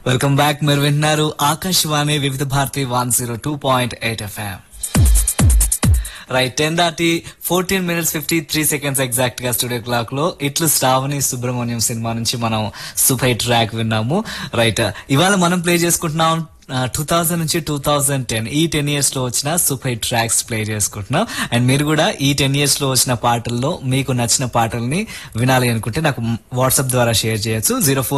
Welcome back. మీరు వింటున్నారు ఆకాశవాణి వివిధ భారతి 102.8 FM. రైట్ 10:14 53 ఎగ్జాక్ట్ గా స్టూడియో క్లాక్ లో ఇట్లు శ్రావణి సుబ్రహ్మణ్యం సినిమా నుంచి మనం సూపర్ హిట్ ట్రాక్ విన్నాము. రైట్, ఇవాళ మనం ప్లే చేసుకుంటున్నాం 2000 నుంచి 2010 ఈ 10 years లో వచ్చిన సూపర్ హిట్ ట్రాక్స్ ప్లే చేసుకుంటున్నాం. అండ్ మీరు కూడా ఈ 10 years లో వచ్చిన పాటల్లో మీకు నచ్చిన పాటల్ని వినాలి అనుకుంటే నాకు వాట్సాప్ ద్వారా షేర్ చేయొచ్చు.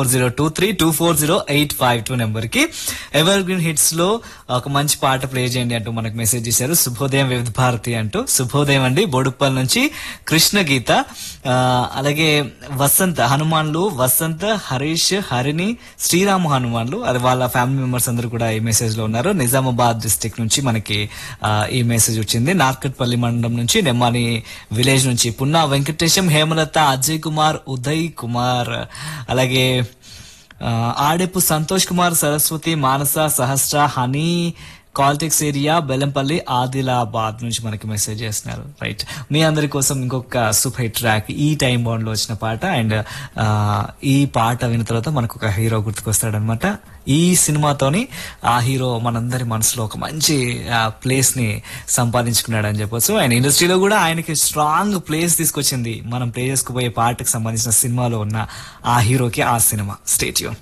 0402324085 నెంబర్ కి. ఎవర్ గ్రీన్ హిట్స్ లో ఒక మంచి పాట ప్లే చేయండి అంటూ మనకు మెసేజ్ చేశారు. శుభోదయం వివిధ భారతి అంటూ. శుభోదయం అండి. బోడుప్పల్ నుంచి కృష్ణ గీత, అలాగే వసంత్ హనుమాన్లు, వసంత్, హరీష్, హరిణి, శ్రీరామ హనుమాన్లు, అది వాళ్ళ ఫ్యామిలీ మెంబర్స్ అందరూ కూడా ఈ మెసేజ్ లో ఉన్నారు. నిజామాబాద్ డిస్ట్రిక్ట్ నుంచి మనకి ఈ మెసేజ్ వచ్చింది. నార్కట్పల్లి మండలం నుంచి, నెమ్మాని విలేజ్ నుంచి పున్నా వెంకటేశం, హేమలత, అజయ్ కుమార్, ఉదయ్ కుమార్, అలాగే ఆడెపు సంతోష్ కుమార్, సరస్వతి, మానస, సహస్ర, honey, Caltex area, Bellampalli, Adilabad నుంచి మనకి మెసేజ్ చేస్తున్నారు. రైట్, మీ అందరి కోసం ఇంకొక సూపర్ హిట్ ట్రాక్ ఈ టైం బాండ్ లో వచ్చిన పాట. అండ్ ఈ పాట విన్న తర్వాత మనకు ఒక హీరో గుర్తుకొస్తాడనమాట. ఈ సినిమాతోని ఆ హీరో మనందరి మనసులో ఒక మంచి ప్లేస్ ని సంపాదించుకున్నాడు అని చెప్పొచ్చు. అండ్ ఇండస్ట్రీలో కూడా ఆయనకి స్ట్రాంగ్ ప్లేస్ తీసుకొచ్చింది మనం ప్లే చేసుకుపోయే పాటకి సంబంధించిన సినిమాలో ఉన్న ఆ హీరోకి ఆ cinema. Stay tune.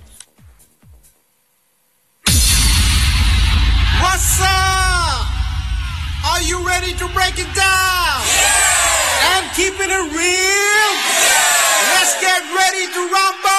What's up? Are you ready to break it down? Yeah! And keeping it real? Yeah! Let's get ready to rumble!